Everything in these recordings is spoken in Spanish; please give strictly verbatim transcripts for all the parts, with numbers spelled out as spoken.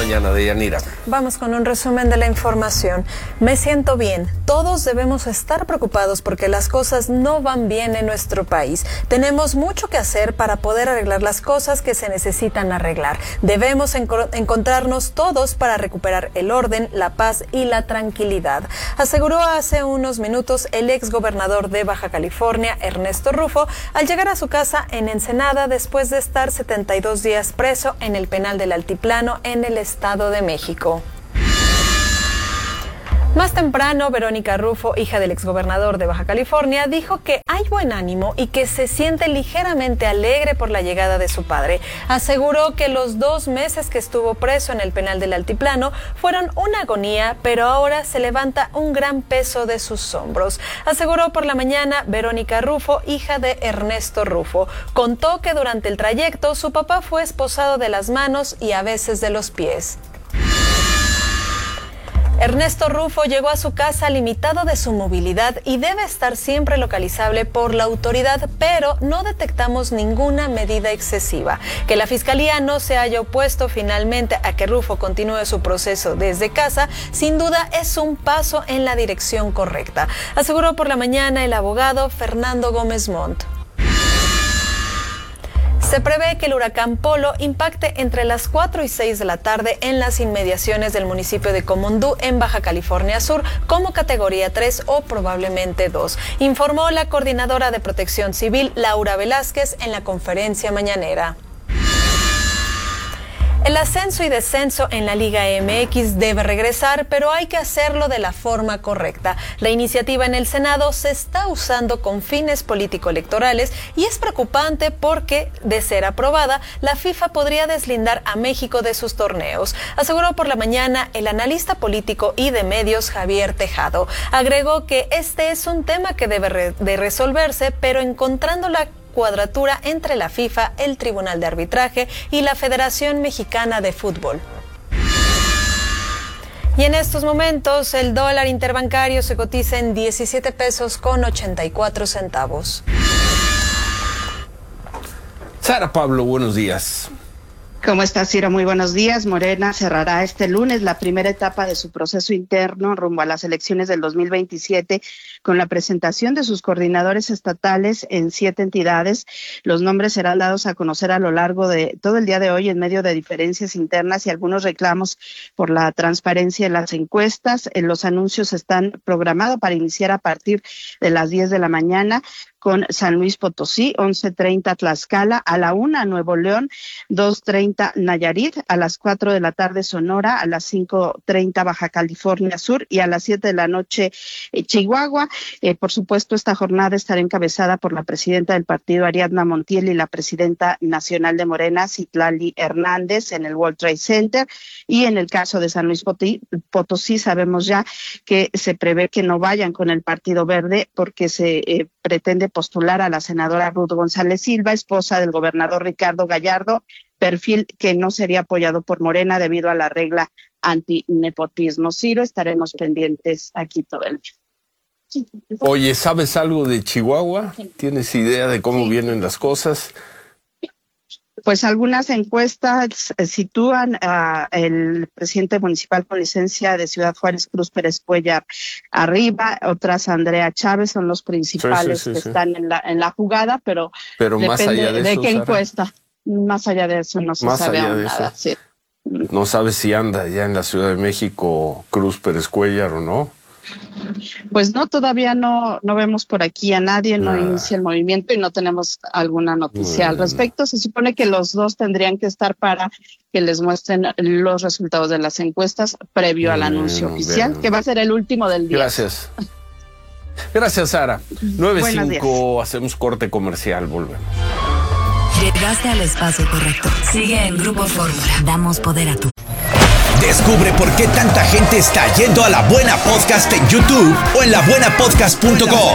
mañana, Deyanira. Vamos con un resumen de la información. Me siento bien. Todos debemos estar preocupados porque las cosas no van bien en nuestro país. Tenemos mucho que hacer para poder arreglar las cosas que se necesitan arreglar. Debemos enco- encontrarnos todos para recuperar el orden, la paz y la tranquilidad, aseguró hace unos minutos el exgobernador de Baja California, Ernesto Rufo, al llegar a su casa en Ensenada después de estar setenta y dos días preso en el penal del Altiplano en el Estado de México. Más temprano, Verónica Rufo, hija del exgobernador de Baja California, dijo que hay buen ánimo y que se siente ligeramente alegre por la llegada de su padre. Aseguró que los dos meses que estuvo preso en el penal del Altiplano fueron una agonía, pero ahora se levanta un gran peso de sus hombros. Aseguró por la mañana Verónica Rufo, hija de Ernesto Rufo. Contó que durante el trayecto su papá fue esposado de las manos y a veces de los pies. Ernesto Rufo llegó a su casa limitado de su movilidad y debe estar siempre localizable por la autoridad, pero no detectamos ninguna medida excesiva. Que la Fiscalía no se haya opuesto finalmente a que Rufo continúe su proceso desde casa, sin duda es un paso en la dirección correcta, aseguró por la mañana el abogado Fernando Gómez Montt. Se prevé que el huracán Polo impacte entre las cuatro y seis de la tarde en las inmediaciones del municipio de Comondú, en Baja California Sur, como categoría tres o probablemente dos, informó la coordinadora de Protección Civil, Laura Velázquez, en la conferencia mañanera. El ascenso y descenso en la Liga M X debe regresar, pero hay que hacerlo de la forma correcta. La iniciativa en el Senado se está usando con fines político-electorales y es preocupante porque, de ser aprobada, la FIFA podría deslindar a México de sus torneos, aseguró por la mañana el analista político y de medios Javier Tejado. Agregó que este es un tema que debe re- de resolverse, pero encontrando la cuadratura entre la FIFA, el Tribunal de Arbitraje y la Federación Mexicana de Fútbol. Y en estos momentos el dólar interbancario se cotiza en diecisiete pesos con ochenta y cuatro centavos. Sara Pablo, buenos días. ¿Cómo estás, Ciro? Muy buenos días. Morena cerrará este lunes la primera etapa de su proceso interno rumbo a las elecciones del dos mil veintisiete con la presentación de sus coordinadores estatales en siete entidades. Los nombres serán dados a conocer a lo largo de todo el día de hoy en medio de diferencias internas y algunos reclamos por la transparencia en las encuestas. Los anuncios están programados para iniciar a partir de las diez de la mañana. Con San Luis Potosí, once treinta Tlaxcala, a la una Nuevo León, dos treinta Nayarit, a las cuatro de la tarde Sonora, a las cinco treinta Baja California Sur y a las siete de la noche eh, Chihuahua. Eh, por supuesto, esta jornada estará encabezada por la presidenta del partido, Ariadna Montiel, y la presidenta nacional de Morena, Citlali Hernández, en el World Trade Center. Y en el caso de San Luis Potosí, sabemos ya que se prevé que no vayan con el Partido Verde porque se eh, pretende postular a la senadora Ruth González Silva, esposa del gobernador Ricardo Gallardo, perfil que no sería apoyado por Morena debido a la regla antinepotismo. Ciro, estaremos pendientes aquí todo el día. Oye, ¿sabes algo de Chihuahua? ¿Tienes idea de cómo vienen las cosas? Pues algunas encuestas sitúan a el presidente municipal con licencia de Ciudad Juárez, Cruz Pérez Cuellar, arriba, otras Andrea Chávez, son los principales sí, sí, sí, que sí. están en la en la jugada, pero, pero depende más allá de, de eso, qué Sara, encuesta. Más allá de eso no se más sabe allá aún de nada. Eso, sí. No sabes si anda ya en la Ciudad de México Cruz Pérez Cuellar o no. Pues no, todavía no no vemos por aquí a nadie, no Nada. inicia el movimiento y no tenemos alguna noticia al respecto. Se supone que los dos tendrían que estar para que les muestren los resultados de las encuestas previo al anuncio Bien, oficial, bien. que va a ser el último del día. Gracias. Gracias, Sara. nueve cinco, hacemos corte comercial, volvemos. Llegaste al espacio correcto. Sigue en Grupo Fórmula. Damos poder a tu... Descubre por qué tanta gente está yendo a La Buena Podcast en YouTube o en la buena podcast punto com.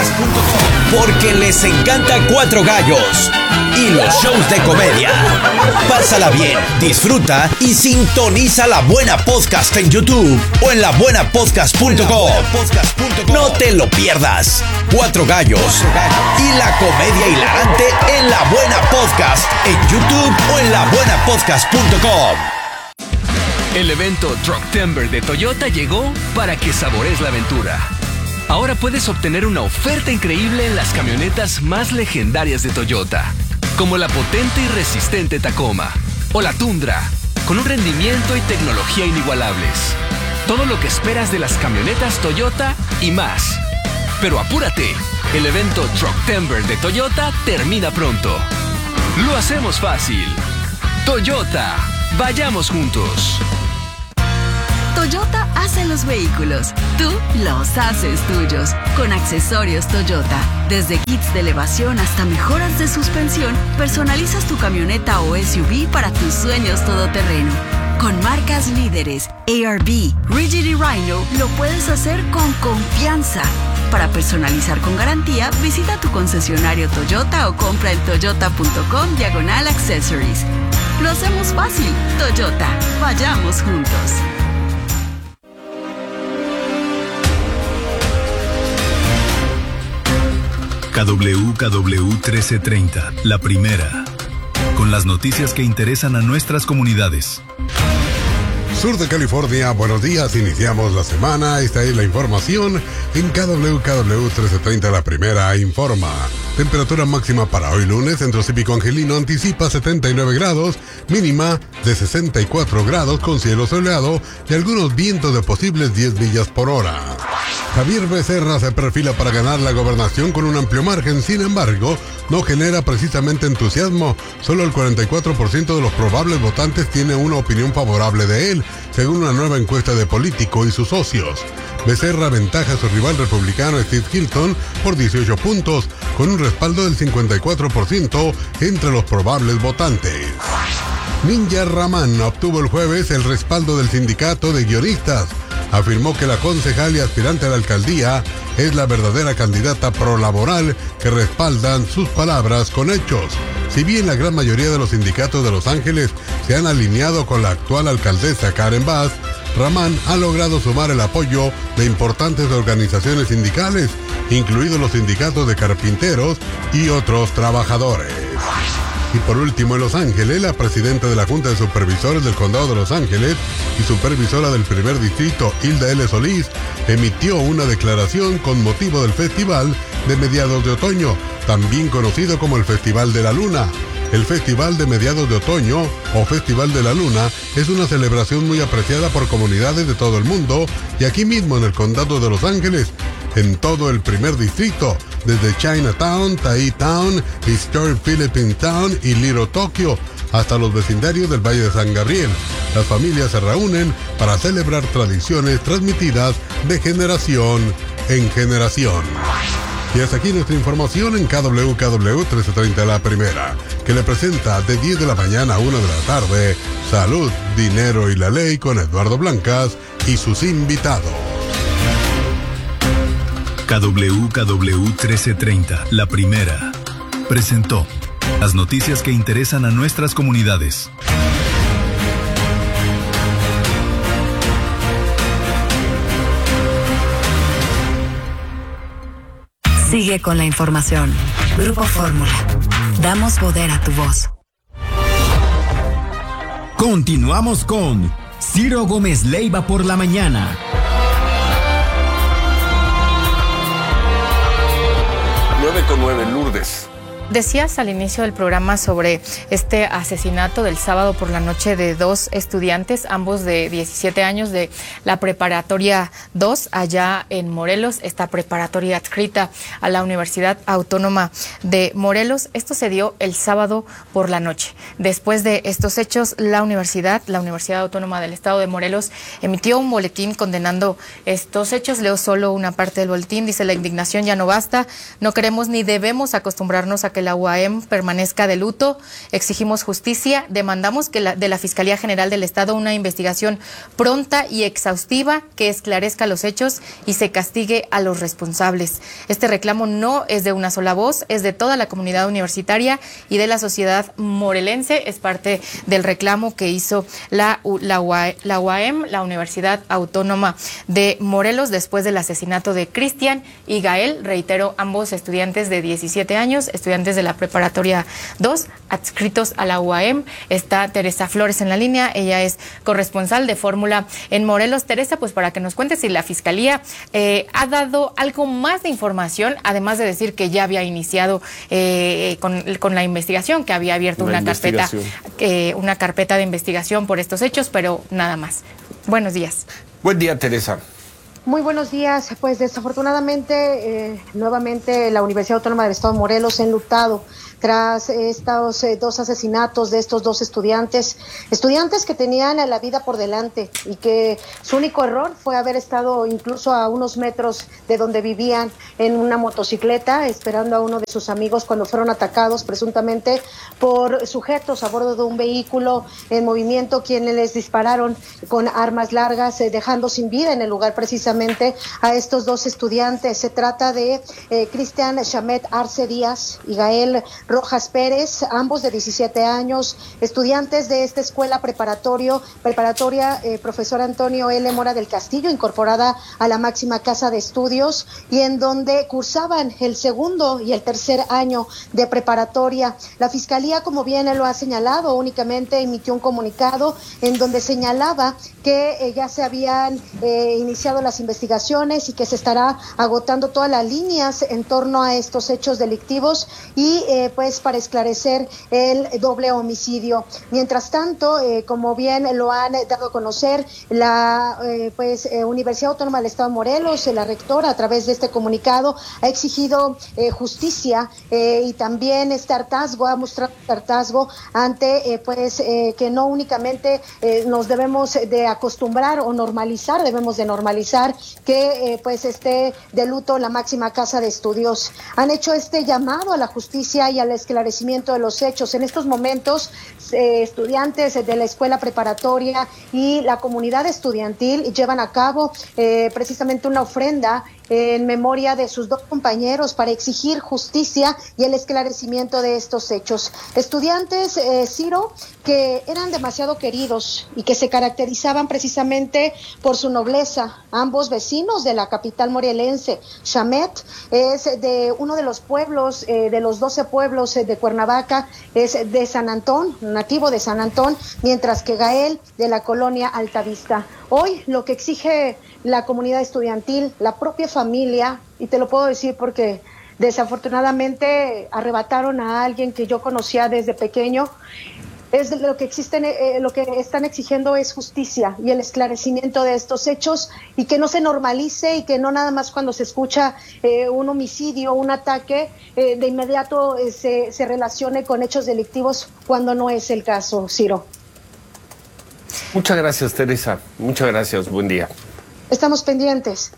Porque les encanta Cuatro Gallos y los shows de comedia. Pásala bien, disfruta y sintoniza La Buena Podcast en YouTube o en la buena podcast punto com. No te lo pierdas. Cuatro Gallos y la comedia hilarante en La Buena Podcast en YouTube o en la buena podcast punto com. El evento Trucktember de Toyota llegó para que saborees la aventura. Ahora puedes obtener una oferta increíble en las camionetas más legendarias de Toyota, como la potente y resistente Tacoma o la Tundra, con un rendimiento y tecnología inigualables. Todo lo que esperas de las camionetas Toyota y más. Pero apúrate, el evento Trucktember de Toyota termina pronto. Lo hacemos fácil. Toyota, vayamos juntos. Toyota hace los vehículos, tú los haces tuyos. Con accesorios Toyota, desde kits de elevación hasta mejoras de suspensión, personalizas tu camioneta o S U V para tus sueños todoterreno. Con marcas líderes, A R B, Rigid y Rhino, lo puedes hacer con confianza. Para personalizar con garantía, visita tu concesionario Toyota o compra en toyota.com diagonal accessories. Lo hacemos fácil. Toyota, vayamos juntos. K W K W trece treinta, la primera, con las noticias que interesan a nuestras comunidades. Sur de California, buenos días, iniciamos la semana, esta es la información en K W K W trece treinta, la primera informa. Temperatura máxima para hoy lunes, Centro Cívico Angelino anticipa setenta y nueve grados, mínima de sesenta y cuatro grados con cielo soleado y algunos vientos de posibles diez millas por hora. Javier Becerra se perfila para ganar la gobernación con un amplio margen, sin embargo, no genera precisamente entusiasmo. Solo el cuarenta y cuatro por ciento de los probables votantes tiene una opinión favorable de él, según una nueva encuesta de Político y sus socios. Becerra aventaja a su rival republicano Steve Hilton por dieciocho puntos, con un respaldo del cincuenta y cuatro por ciento entre los probables votantes. Ninja Rahman obtuvo el jueves el respaldo del sindicato de guionistas. Afirmó que la concejal y aspirante a la alcaldía es la verdadera candidata pro-laboral que respaldan sus palabras con hechos. Si bien la gran mayoría de los sindicatos de Los Ángeles se han alineado con la actual alcaldesa Karen Bass, Rahman ha logrado sumar el apoyo de importantes organizaciones sindicales, incluidos los sindicatos de carpinteros y otros trabajadores. Y por último, en Los Ángeles, la presidenta de la Junta de Supervisores del Condado de Los Ángeles y supervisora del primer distrito, Hilda L. Solís, emitió una declaración con motivo del Festival de Mediados de Otoño, también conocido como el Festival de la Luna. El Festival de Mediados de Otoño, o Festival de la Luna, es una celebración muy apreciada por comunidades de todo el mundo y aquí mismo en el Condado de Los Ángeles, en todo el primer distrito, desde Chinatown, Tai Town, Historic Philippine Town y Little Tokyo, hasta los vecindarios del Valle de San Gabriel. Las familias se reúnen para celebrar tradiciones transmitidas de generación en generación. Y hasta aquí nuestra información en K W K W trece treinta, la primera, que le presenta de diez de la mañana a una de la tarde, Salud, Dinero y la Ley con Eduardo Blancas y sus invitados. K W K W trece treinta, la primera, presentó las noticias que interesan a nuestras comunidades. Sigue con la información. Grupo Fórmula. Damos poder a tu voz. Continuamos con Ciro Gómez Leiva por la mañana. nueve con nueve, Lourdes. Decías al inicio del programa sobre este asesinato del sábado por la noche de dos estudiantes, ambos de diecisiete años, de la preparatoria dos allá en Morelos, esta preparatoria adscrita a la Universidad Autónoma de Morelos. Esto se dio el sábado por la noche. Después de estos hechos, la universidad, la Universidad Autónoma del Estado de Morelos, emitió un boletín condenando estos hechos. Leo solo una parte del boletín. Dice: la indignación ya no basta, no queremos ni debemos acostumbrarnos a que la U A M permanezca de luto, exigimos justicia, demandamos que la, de la Fiscalía General del Estado una investigación pronta y exhaustiva que esclarezca los hechos y se castigue a los responsables. Este reclamo no es de una sola voz, es de toda la comunidad universitaria y de la sociedad morelense, es parte del reclamo que hizo la, la, la U A M, la Universidad Autónoma de Morelos, después del asesinato de Cristian y Gael, reitero, ambos estudiantes de diecisiete años, estudiantes estudiantes de la preparatoria dos, adscritos a la U A M. Está Teresa Flores en la línea, ella es corresponsal de Fórmula en Morelos. Teresa, pues para que nos cuentes si la Fiscalía eh, ha dado algo más de información, además de decir que ya había iniciado eh, con, con la investigación, que había abierto una carpeta, eh, una carpeta de investigación por estos hechos, pero nada más. Buenos días. Buen día, Teresa. Muy buenos días. Pues desafortunadamente, eh, nuevamente la Universidad Autónoma del Estado de Morelos ha enlutado tras estos eh, dos asesinatos de estos dos estudiantes, estudiantes que tenían la vida por delante y que su único error fue haber estado incluso a unos metros de donde vivían en una motocicleta esperando a uno de sus amigos cuando fueron atacados presuntamente por sujetos a bordo de un vehículo en movimiento, quienes les dispararon con armas largas, eh, dejando sin vida en el lugar precisamente a estos dos estudiantes. Se trata de eh, Cristian Chamet Arce Díaz y Gael Rojas Pérez, ambos de diecisiete años, estudiantes de esta escuela preparatorio, preparatoria eh, profesor Antonio L. Mora del Castillo, incorporada a la máxima casa de estudios, y en donde cursaban el segundo y el tercer año de preparatoria. La Fiscalía, como bien él lo ha señalado, únicamente emitió un comunicado en donde señalaba que eh, ya se habían eh, iniciado las investigaciones y que se estará agotando todas las líneas en torno a estos hechos delictivos y eh, pues para esclarecer el doble homicidio. Mientras tanto, eh, como bien lo han dado a conocer, la eh, pues eh, Universidad Autónoma del Estado de Morelos, eh, la rectora, a través de este comunicado, ha exigido eh, justicia eh, y también este hartazgo, ha mostrado hartazgo ante eh, pues eh, que no únicamente eh, nos debemos de acostumbrar o normalizar, debemos de normalizar que eh, pues esté de luto la máxima casa de estudios. Han hecho este llamado a la justicia y al esclarecimiento de los hechos. En estos momentos, eh, estudiantes de la escuela preparatoria y la comunidad estudiantil llevan a cabo eh, precisamente una ofrenda en memoria de sus dos compañeros para exigir justicia y el esclarecimiento de estos hechos. Estudiantes, eh, Ciro, que eran demasiado queridos y que se caracterizaban precisamente por su nobleza. Ambos vecinos de la capital morelense. Chamet es de uno de los pueblos, eh, de los doce pueblos eh, de Cuernavaca, es de San Antón, nativo de San Antón, mientras que Gael de la colonia Altavista. Hoy lo que exige la comunidad estudiantil, la propia familia, y te lo puedo decir porque desafortunadamente arrebataron a alguien que yo conocía desde pequeño, es lo que existen, eh, lo que están exigiendo es justicia y el esclarecimiento de estos hechos y que no se normalice y que no nada más cuando se escucha eh, un homicidio, un ataque, eh, de inmediato eh, se, se relacione con hechos delictivos cuando no es el caso, Ciro. Muchas gracias, Teresa. Muchas gracias. Buen día. Estamos pendientes.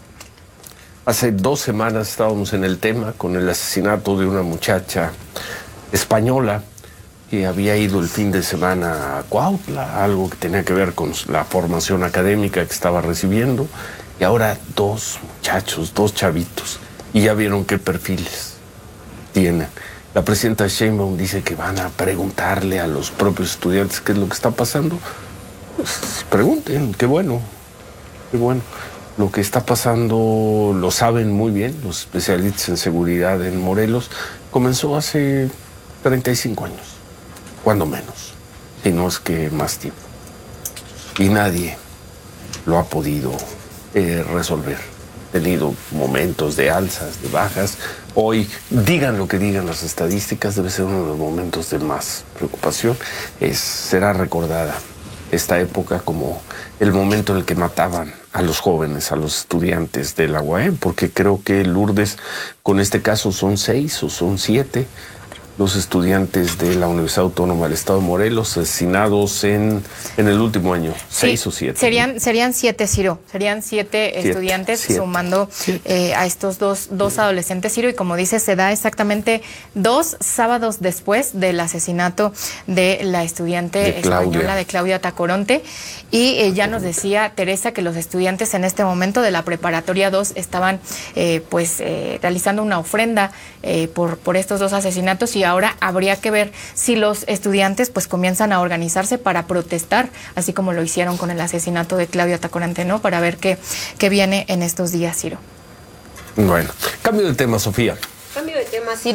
Hace dos semanas estábamos en el tema con el asesinato de una muchacha española que había ido el fin de semana a Cuautla, algo que tenía que ver con la formación académica que estaba recibiendo, y ahora dos muchachos, dos chavitos, y ya vieron qué perfiles tienen. La presidenta Sheinbaum dice que van a preguntarle a los propios estudiantes qué es lo que está pasando. Pues pregunten, qué bueno, qué bueno. Lo que está pasando lo saben muy bien los especialistas en seguridad en Morelos. Comenzó hace treinta y cinco años, cuando menos, si no es que más tiempo. Y nadie lo ha podido eh, resolver. Ha tenido momentos de alzas, de bajas. Hoy, digan lo que digan las estadísticas, debe ser uno de los momentos de más preocupación. Es, será recordada esta época como el momento en el que mataban a los jóvenes, a los estudiantes de la U A M, porque creo que Lourdes, con este caso son seis o son siete los estudiantes de la Universidad Autónoma del Estado de Morelos asesinados en, en el último año. Sí, seis o siete. Serían, serían siete, Ciro. Serían siete, siete estudiantes siete. sumando siete. Eh, a estos dos, dos adolescentes, Ciro. Y como dices, se da exactamente dos sábados después del asesinato de la estudiante de española de Claudia Tacoronte. Y eh, ya nos decía Teresa que los estudiantes en este momento de la preparatoria dos estaban eh, pues eh, realizando una ofrenda eh, por, por estos dos asesinatos, y ahora habría que ver si los estudiantes pues comienzan a organizarse para protestar, así como lo hicieron con el asesinato de Claudia Tacoronte, ¿no? Para ver qué, qué viene en estos días, Ciro. Bueno, cambio de tema, Sofía. Cambio de tema, Ciro.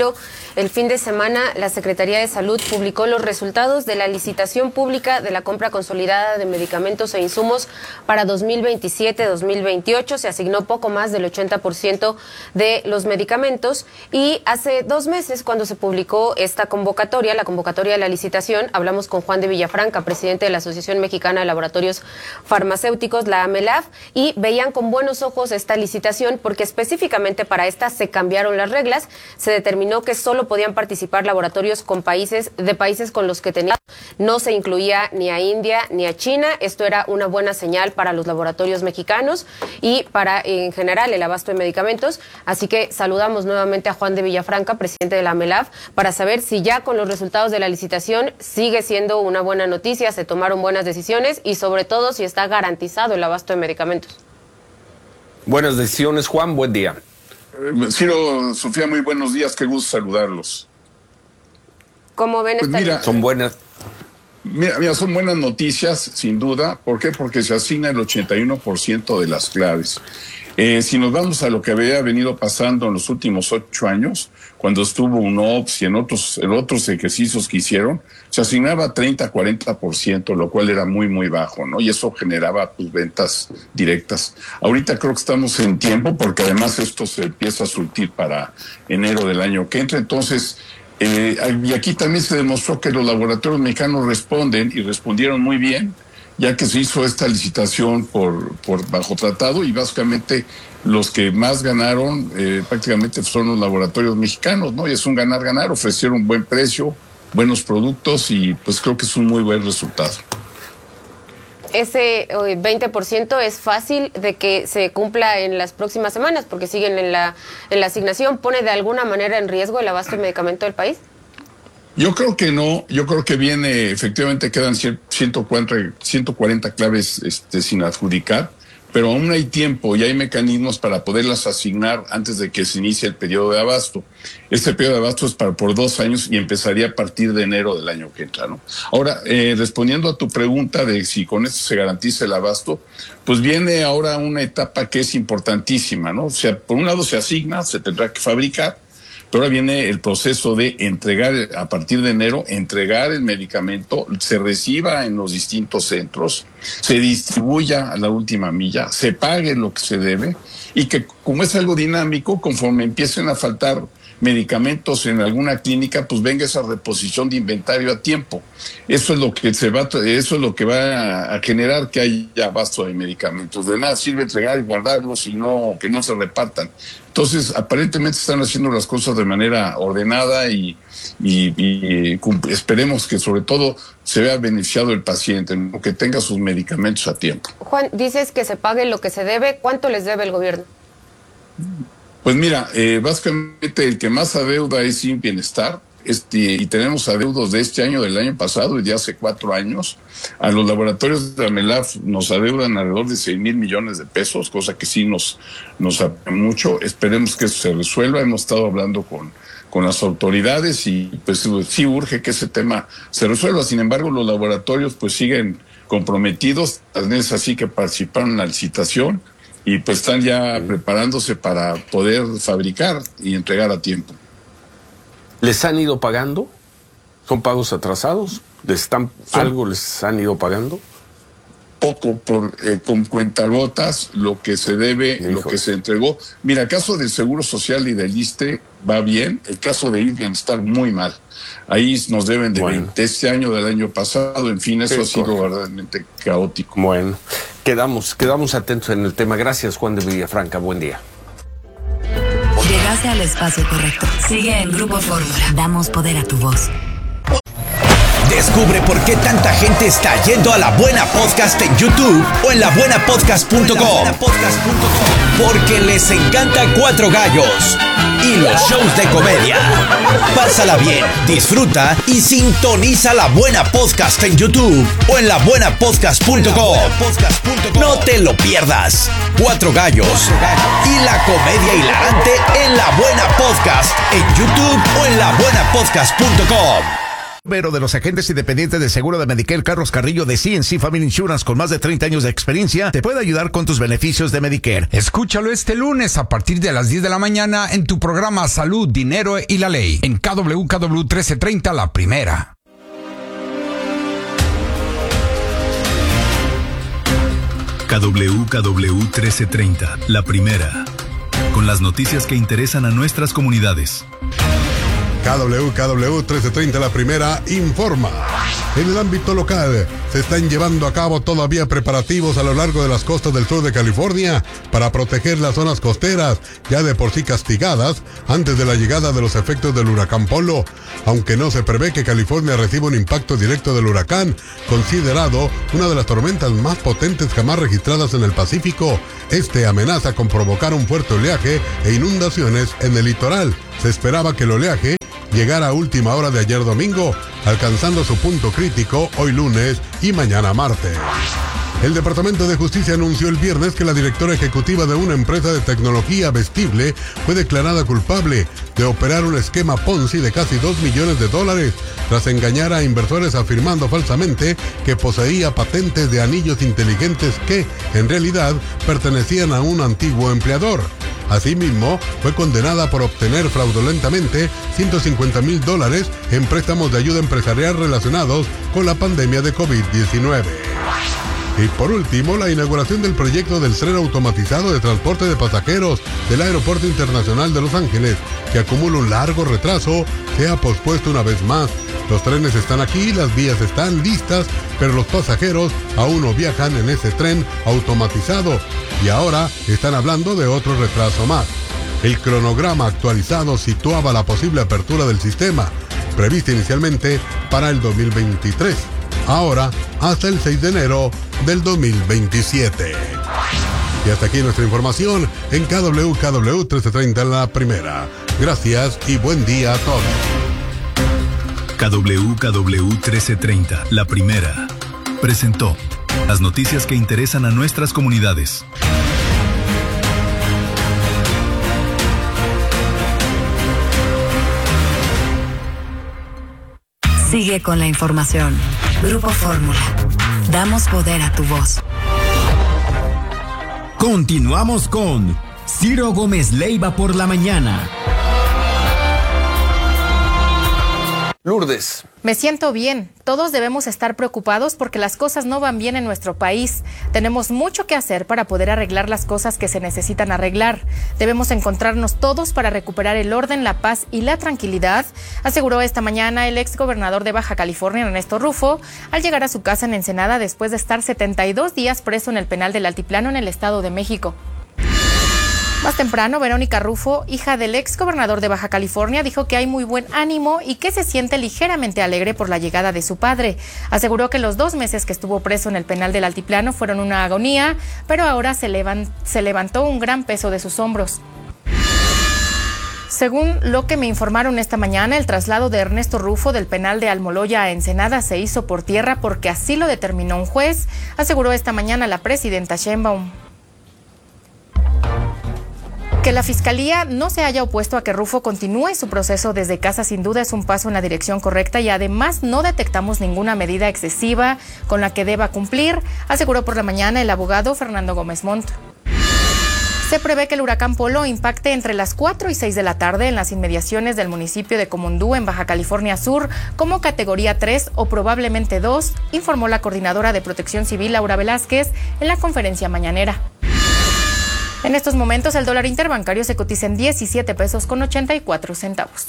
El fin de semana, la Secretaría de Salud publicó los resultados de la licitación pública de la compra consolidada de medicamentos e insumos para dos mil veintisiete dos mil veintiocho. Se asignó poco más del ochenta por ciento de los medicamentos y hace dos meses, cuando se publicó esta convocatoria, la convocatoria de la licitación, hablamos con Juan de Villafranca, presidente de la Asociación Mexicana de Laboratorios Farmacéuticos, la AMELAF, y veían con buenos ojos esta licitación porque específicamente para esta se cambiaron las reglas. Se determinó que solo podían participar laboratorios con países de países con los que tenían, no se incluía ni a India ni a China. Esto era una buena señal para los laboratorios mexicanos y para en general el abasto de medicamentos. Así que saludamos nuevamente a Juan de Villafranca, presidente de la AMELAF, para saber si ya con los resultados de la licitación sigue siendo una buena noticia, se tomaron buenas decisiones y sobre todo si está garantizado el abasto de medicamentos. Buenas decisiones, Juan, buen día. Eh, Ciro, Sofía, muy buenos días, qué gusto saludarlos. ¿Cómo ven pues esta mira, Son buenas. Mira, mira, son buenas noticias, sin duda. ¿Por qué? Porque se asigna el ochenta y uno por ciento de las claves. Eh, si nos vamos a lo que había venido pasando en los últimos ocho años, cuando estuvo un O P S y en otros, en otros ejercicios que hicieron, se asignaba treinta a cuarenta por ciento, lo cual era muy, muy bajo, ¿no? Y eso generaba pues, ventas directas. Ahorita creo que estamos en tiempo, porque además esto se empieza a surtir para enero del año que entra. Entonces, eh, y aquí también se demostró que los laboratorios mexicanos responden y respondieron muy bien, ya que se hizo esta licitación por, por bajo tratado y básicamente los que más ganaron eh, prácticamente son los laboratorios mexicanos, ¿no? Y es un ganar-ganar, ofrecieron un buen precio, buenos productos y pues creo que es un muy buen resultado. Ese veinte por ciento es fácil de que se cumpla en las próximas semanas porque siguen en la, en la asignación. ¿Pone de alguna manera en riesgo el abasto de medicamento del país? Yo creo que no, yo creo que viene, efectivamente quedan ciento cuarenta claves este, sin adjudicar, pero aún hay tiempo y hay mecanismos para poderlas asignar antes de que se inicie el periodo de abasto. Este periodo de abasto es para por dos años y empezaría a partir de enero del año que entra, ¿no? Ahora, eh, respondiendo a tu pregunta de si con esto se garantiza el abasto, pues viene ahora una etapa que es importantísima, ¿no? O sea, por un lado se asigna, se tendrá que fabricar, pero ahora viene el proceso de entregar, a partir de enero, entregar el medicamento, se reciba en los distintos centros, se distribuya a la última milla, se pague lo que se debe y que como es algo dinámico, conforme empiecen a faltar medicamentos en alguna clínica, pues venga esa reposición de inventario a tiempo. Eso es lo que se va, eso es lo que va a generar que haya abasto de medicamentos. De nada sirve entregar y guardarlos y no que no se repartan. Entonces, aparentemente están haciendo las cosas de manera ordenada y, y, y esperemos que sobre todo se vea beneficiado el paciente, que tenga sus medicamentos a tiempo. Juan, dices que se pague lo que se debe. ¿Cuánto les debe el gobierno? Pues mira, eh, básicamente el que más adeuda es Sin Bienestar, este, y tenemos adeudos de este año, del año pasado y de hace cuatro años. A los laboratorios de AMELAF nos adeudan alrededor de seis mil millones de pesos, cosa que sí nos, nos apena mucho. Esperemos que eso se resuelva. Hemos estado hablando con, con las autoridades y pues sí urge que ese tema se resuelva. Sin embargo, los laboratorios pues siguen comprometidos, es así que participaron en la licitación y pues están ya preparándose para poder fabricar y entregar a tiempo. ¿Les han ido pagando? ¿Son pagos atrasados? ¿Les están, algo les han ido pagando? Poco, por, eh, con cuentagotas, lo que se debe, Hijo. lo que se entregó. Mira, el caso del Seguro Social y del ISSSTE va bien, el caso de Bienestar muy mal. Ahí nos deben de bueno. veinte este año, del año pasado, en fin, eso sí, ha sido correcto. verdaderamente caótico. Bueno, quedamos, quedamos atentos en el tema. Gracias, Juan de Villafranca, buen día. Llegaste al espacio correcto. Sigue en Grupo Fórmula. Damos poder a tu voz. Descubre por qué tanta gente está yendo a La Buena Podcast en YouTube o en la buena podcast punto com. Porque les encanta Cuatro Gallos y los shows de comedia. Pásala bien, disfruta y sintoniza La Buena Podcast en YouTube o en la buena podcast punto com. No te lo pierdas. Cuatro Gallos y la comedia hilarante en La Buena Podcast en YouTube o en la buena podcast punto com. Pero de los agentes independientes de seguro de Medicare, Carlos Carrillo de C and C Family Insurance, con más de treinta años de experiencia, te puede ayudar con tus beneficios de Medicare. Escúchalo este lunes a partir de las diez de la mañana en tu programa Salud, Dinero y la Ley, en K W K W trece treinta, La Primera. K W K W trece treinta, La Primera, con las noticias que interesan a nuestras comunidades. K W K W trece treinta, La Primera, informa. En el ámbito local, se están llevando a cabo todavía preparativos a lo largo de las costas del sur de California para proteger las zonas costeras, ya de por sí castigadas, antes de la llegada de los efectos del huracán Polo. Aunque no se prevé que California reciba un impacto directo del huracán, considerado una de las tormentas más potentes jamás registradas en el Pacífico, este amenaza con provocar un fuerte oleaje e inundaciones en el litoral. Se esperaba que el oleaje llegara a última hora de ayer domingo, alcanzando su punto crítico hoy lunes y mañana martes. El Departamento de Justicia anunció el viernes que la directora ejecutiva de una empresa de tecnología vestible fue declarada culpable de operar un esquema Ponzi de casi dos millones de dólares, tras engañar a inversores afirmando falsamente que poseía patentes de anillos inteligentes que, en realidad, pertenecían a un antiguo empleador. Asimismo, fue condenada por obtener fraudulentamente ciento cincuenta mil dólares en préstamos de ayuda empresarial relacionados con la pandemia de COVID diecinueve. Y por último, la inauguración del proyecto del tren automatizado de transporte de pasajeros del Aeropuerto Internacional de Los Ángeles, que acumula un largo retraso, se ha pospuesto una vez más. Los trenes están aquí, las vías están listas, pero los pasajeros aún no viajan en ese tren automatizado y ahora están hablando de otro retraso más. El cronograma actualizado situaba la posible apertura del sistema, prevista inicialmente para el dos mil veintitrés. Ahora hasta el seis de enero del dos mil veintisiete. Y hasta aquí nuestra información en K W K W trece treinta, La Primera. Gracias y buen día a todos. K W K W trece treinta, La Primera, presentó las noticias que interesan a nuestras comunidades. Sigue con la información. Grupo Fórmula. Damos poder a tu voz. Continuamos con Ciro Gómez Leiva por la mañana. Lourdes. Me siento bien. Todos debemos estar preocupados porque las cosas no van bien en nuestro país. Tenemos mucho que hacer para poder arreglar las cosas que se necesitan arreglar. Debemos encontrarnos todos para recuperar el orden, la paz y la tranquilidad, aseguró esta mañana el ex gobernador de Baja California, Ernesto Rufo, al llegar a su casa en Ensenada después de estar setenta y dos días preso en el penal del Altiplano en el Estado de México. Más temprano, Verónica Rufo, hija del ex gobernador de Baja California, dijo que hay muy buen ánimo y que se siente ligeramente alegre por la llegada de su padre. Aseguró que los dos meses que estuvo preso en el penal del Altiplano fueron una agonía, pero ahora se, levan, se levantó un gran peso de sus hombros. Según lo que me informaron esta mañana, el traslado de Ernesto Rufo del penal de Almoloya a Ensenada se hizo por tierra porque así lo determinó un juez, aseguró esta mañana la presidenta Sheinbaum. Que la Fiscalía no se haya opuesto a que Rufo continúe su proceso desde casa sin duda es un paso en la dirección correcta y además no detectamos ninguna medida excesiva con la que deba cumplir, aseguró por la mañana el abogado Fernando Gómez Montt. Se prevé que el huracán Polo impacte entre las cuatro y seis de la tarde en las inmediaciones del municipio de Comondú, en Baja California Sur, como categoría tres o probablemente dos, informó la coordinadora de Protección Civil, Laura Velázquez, en la conferencia mañanera. En estos momentos el dólar interbancario se cotiza en diecisiete pesos con ochenta y cuatro centavos.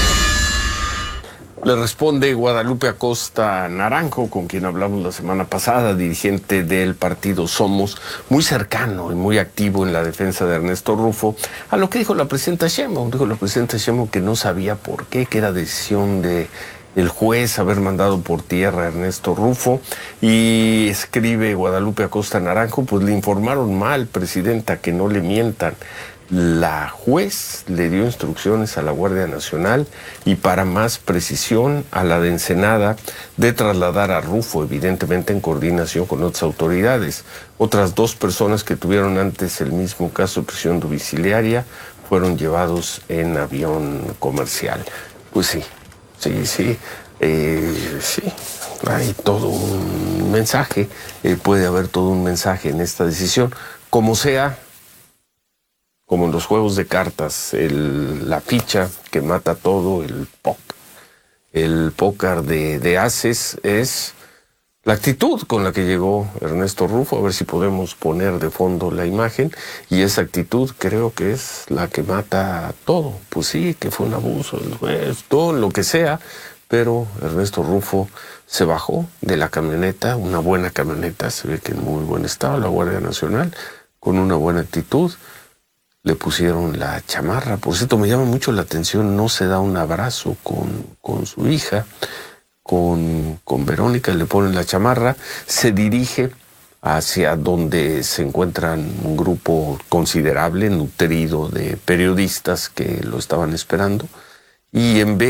Le responde Guadalupe Acosta Naranjo, con quien hablamos la semana pasada, dirigente del partido Somos, muy cercano y muy activo en la defensa de Ernesto Rufo, a lo que dijo la presidenta Sheinbaum. Dijo la presidenta Sheinbaum que no sabía por qué, que era decisión de el juez haber mandado por tierra a Ernesto Rufo, y escribe Guadalupe Acosta Naranjo, pues le informaron mal, presidenta, que no le mientan. La juez le dio instrucciones a la Guardia Nacional y, para más precisión, a la de Ensenada, de trasladar a Rufo, evidentemente en coordinación con otras autoridades. Otras dos personas que tuvieron antes el mismo caso de prisión domiciliaria fueron llevados en avión comercial. Pues sí. Sí, sí, Eh, sí, hay todo un mensaje, eh, puede haber todo un mensaje en esta decisión. Como sea, como en los juegos de cartas, el, la ficha que mata todo, el póker, el póker de, de ases, es la actitud con la que llegó Ernesto Rufo. A ver si podemos poner de fondo la imagen. Y esa actitud creo que es la que mata todo. Pues sí, que fue un abuso del juez, todo lo que sea, pero Ernesto Rufo se bajó de la camioneta, una buena camioneta, se ve que en muy buen estado, la Guardia Nacional, con una buena actitud. Le pusieron la chamarra. Por cierto, me llama mucho la atención, no se da un abrazo con, con su hija, con, con Verónica, le ponen la chamarra, se dirige hacia donde se encuentran un grupo considerable, nutrido de periodistas que lo estaban esperando, y en vez